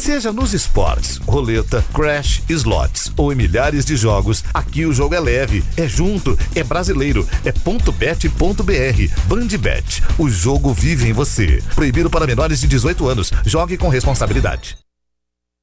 Seja nos esportes, roleta, crash, slots ou em milhares de jogos, aqui o jogo é leve, é junto, é brasileiro, é .bet.br. Bandbet, o jogo vive em você. Proibido para menores de 18 anos. Jogue com responsabilidade.